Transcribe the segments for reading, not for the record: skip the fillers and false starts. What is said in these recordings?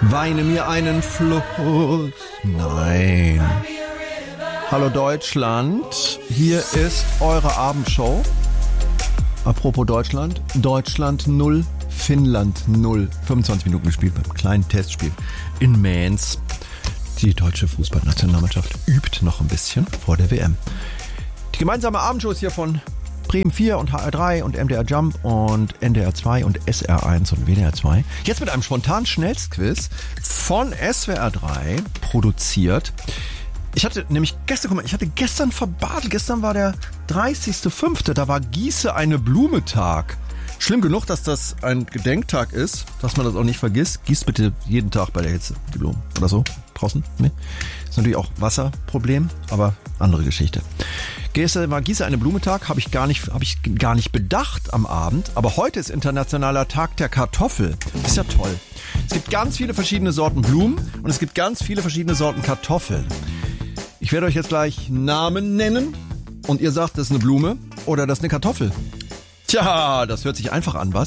Weine mir einen Fluss. Nein. Hallo Deutschland, hier ist eure Abendshow. Apropos Deutschland, Deutschland 0, Finnland 0. 25 Minuten gespielt beim kleinen Testspiel in Mainz. Die deutsche Fußballnationalmannschaft übt noch ein bisschen vor der WM. Die gemeinsame Abendshow ist hier von Bremen 4 und HR3 und MDR Jump und NDR 2 und SR1 und WDR 2. Jetzt mit einem spontanen Schnellstquiz von SWR 3 produziert. Ich hatte nämlich gestern verbadelt. Gestern war der 30.05. Da war Gieße eine Blume Tag. Schlimm genug, dass das ein Gedenktag ist, dass man das auch nicht vergisst. Gießt bitte jeden Tag bei der Hitze die Blumen. Oder so? Draußen? Nee. Ist natürlich auch Wasserproblem, aber andere Geschichte. Gestern war Gieße eine Blume Tag, habe ich gar nicht bedacht am Abend. Aber heute ist Internationaler Tag der Kartoffel. Ist ja toll. Es gibt ganz viele verschiedene Sorten Blumen und es gibt ganz viele verschiedene Sorten Kartoffeln. Ich werde euch jetzt gleich Namen nennen und ihr sagt, das ist eine Blume oder das ist eine Kartoffel. Tja, das hört sich einfach an, was?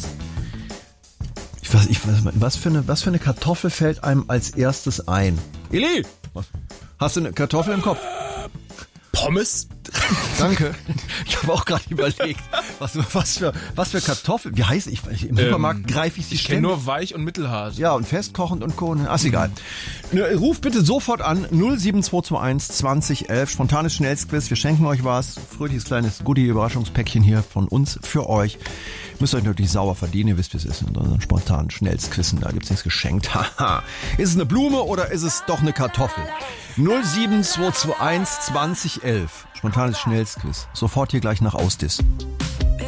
Was für eine Kartoffel fällt einem als erstes ein? Eli, was? Hast du eine Kartoffel im Kopf? Pommes? Danke. Ich habe auch gerade überlegt, was für Kartoffeln. Wie heißt im Supermarkt greife ich sie Ich kenne nur weich und mittelhart. Ja, und festkochend und Co. Ist egal. Ruf bitte sofort an 07221 2011. Spontanes Schnellstquiz. Wir schenken euch was. Fröhliches kleines Goodie-Überraschungspäckchen hier von uns für euch. Müsst euch natürlich sauer verdienen. Ihr wisst, wie es ist. In unseren spontanen Schnellstquizen. Da gibt's nichts geschenkt. Haha. Ist es eine Blume oder ist es doch eine Kartoffel? 07221 2011. Spontanes Schnellstquiz. Sofort hier gleich nach Ausdiss.